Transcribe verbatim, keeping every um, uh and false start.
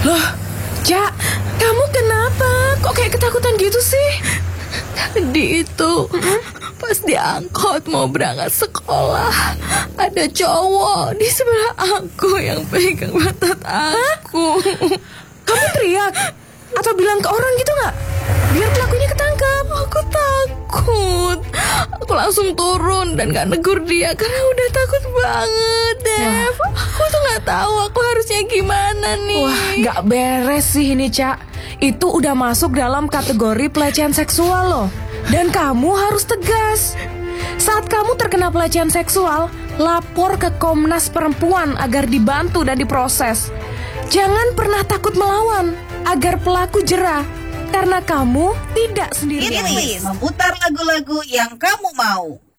Loh, Cak, kamu kenapa? Kok kayak ketakutan gitu sih? Tadi itu pas diangkot mau berangkat sekolah, ada cowok di sebelah aku yang pegang pantat aku. Kamu teriak? Atau bilang ke orang gitu gak? Biar pelakunya ketangkap. Aku takut. Aku langsung turun dan gak negur dia karena udah takut banget, Dev. Wah. Aku tuh gak tahu aku harusnya gimana nih. Wah, gak beres sih ini, Cak. Itu udah masuk dalam kategori pelecehan seksual loh. Dan kamu harus tegas. Saat kamu terkena pelecehan seksual, lapor ke Komnas Perempuan agar dibantu dan diproses. Jangan pernah takut melawan agar pelaku jera, karena kamu tidak sendirian. Ini memutar lagu-lagu yang kamu mau.